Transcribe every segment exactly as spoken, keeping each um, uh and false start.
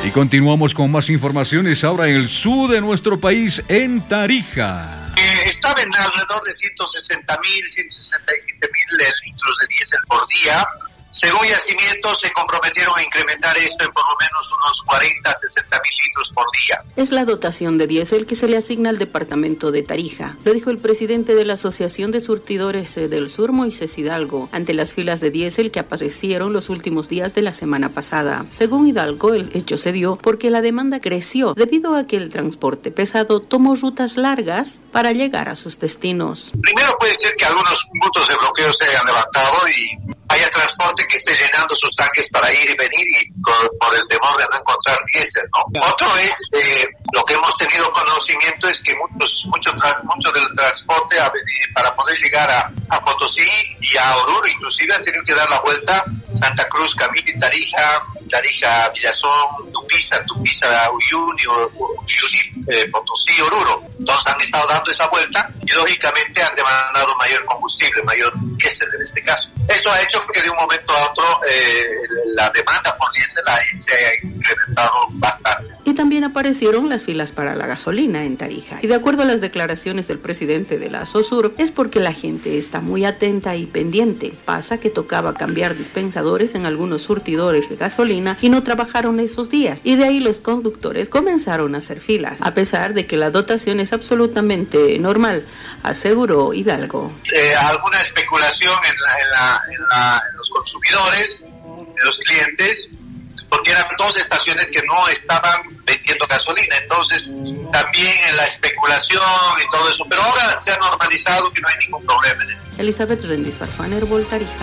Y continuamos con más informaciones ahora en el sur de nuestro país, en Tarija. Eh, estaba en alrededor de ciento sesenta mil, ciento sesenta y siete mil litros de diésel por día. Según Yacimientos, se comprometieron a incrementar esto en por lo menos unos cuarenta, sesenta mil litros por día. Es la dotación de diésel que se le asigna al departamento de Tarija. Lo dijo el presidente de la Asociación de Surtidores del Sur, Moisés Hidalgo, ante las filas de diésel que aparecieron los últimos días de la semana pasada. Según Hidalgo, el hecho se dio porque la demanda creció debido a que el transporte pesado tomó rutas largas para llegar a sus destinos. Primero puede ser que algunos puntos de bloqueo se hayan levantado y haya transporte que esté llenando sus tanques para ir y venir y por, por el temor de no encontrar diésel, ¿no? Otro es, eh, lo que hemos tenido conocimiento es que muchos, mucho, tra- mucho del transporte ha venido, para poder llegar a, a Potosí y a Oruro, inclusive han tenido que dar la vuelta Santa Cruz, Camiri, Tarija, Tarija, Villazón, Tupiza, Tupiza, Uyuni, Uyuni, eh, Potosí, Oruro. Entonces han estado dando esa vuelta y lógicamente han demandado mayor combustible, mayor diésel en este caso. Eso ha hecho que de un momento a otro eh, la demanda por diésel se haya incrementado bastante. Y también aparecieron las filas para la gasolina en Tarija. Y de acuerdo a las declaraciones del presidente de la ASOSUR, es porque la gente está muy atenta y pendiente. Pasa que tocaba cambiar dispensadores en algunos surtidores de gasolina y no trabajaron esos días. Y de ahí los conductores comenzaron a hacer filas, a pesar de que la dotación es absolutamente normal, aseguró Hidalgo. Eh, alguna especulación en, la, en, la, en, la, en los consumidores, en los clientes, porque eran dos estaciones que no estaban vendiendo gasolina, entonces también en la especulación y todo eso, pero ahora se ha normalizado que no hay ningún problema en eso. Elizabeth Rendis Farfán, Herbol, Tarija.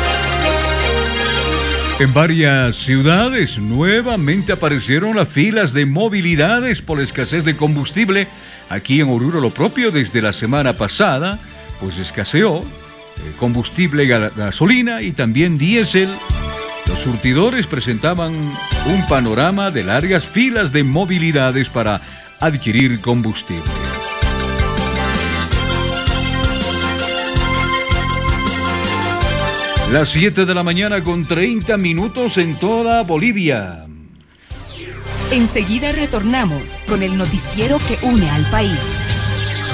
En varias ciudades nuevamente aparecieron las filas de movilidades por la escasez de combustible. Aquí en Oruro lo propio desde la semana pasada, pues escaseó eh, combustible, gasolina y también diésel. Los surtidores presentaban un panorama de largas filas de movilidades para adquirir combustible. Las siete de la mañana con treinta minutos en toda Bolivia. Enseguida retornamos con el noticiero que une al país.